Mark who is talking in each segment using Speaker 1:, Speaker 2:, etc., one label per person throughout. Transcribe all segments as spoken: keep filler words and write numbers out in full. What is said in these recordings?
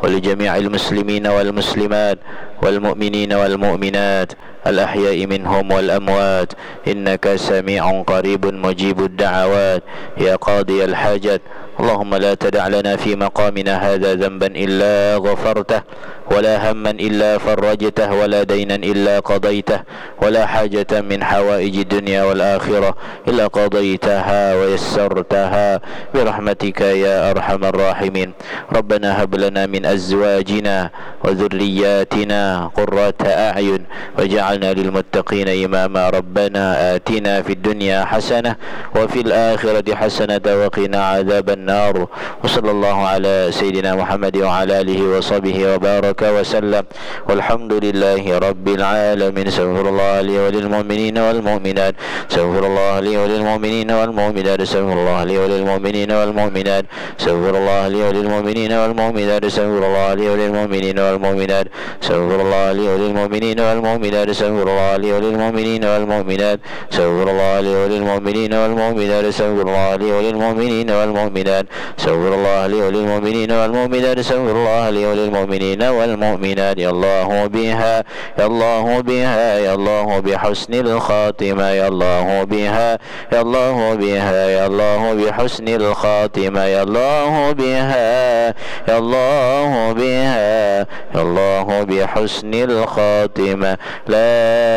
Speaker 1: ولجميع المسلمين والمسلمات والمؤمنين والمؤمنات الأحياء منهم والأموات، إنك سميع قريب مجيب الدعوات يا قاضي الحاجات. اللهم لا تدع لنا في مقامنا هذا ذنبا إلا غفرته، ولا هما إلا فرجته، ولا دينا إلا قضيته، ولا حاجة من حوائج الدنيا والآخرة إلا قضيتها ويسرتها برحمتك يا أرحم الراحمين. ربنا هب لنا من أزواجنا وذرياتنا قرة أعين وجعلنا للمتقين إماما. ربنا آتنا في الدنيا حسنة وفي الآخرة حسنة وقنا عذاب النار. وصلى الله على سيدنا محمد وعلى آله وصحبه وبارك وسلم، والحمد لله رب العالمين. استغفر الله لي وللمؤمنين والمؤمنات، استغفر الله لي وللمؤمنين والمؤمنات، استغفر الله لي وللمؤمنين والمؤمنات، استغفر الله لي وللمؤمنين والمؤمنات، استغفر الله لي وللمؤمنين والمؤمنات، استغفر الله لي وللمؤمنين والمؤمنات، استغفر الله لي وللمؤمنين والمؤمنات، استغفر الله لي وللمؤمنين والمؤمنات، استغفر الله لي وللمؤمنين والمؤمنات، استغفر الله لي وللمؤمنين والمؤمنات، استغفر الله لي وللمؤمنين والمؤمنات. يا الله بها، يا الله بها، يا الله بحسن الخاتمة، يا الله بها، يا الله بها، يا الله بحسن الخاتمة، يا الله بها، يا الله بها، يا الله بحسن الخاتمة. لا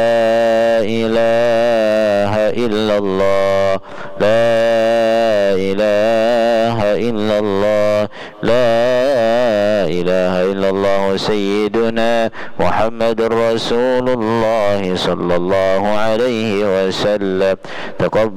Speaker 1: إله إلا الله، لا إله إلا الله، لا إله إلا الله. سيدنا محمد رسول الله صلى الله عليه وسلم. تقبل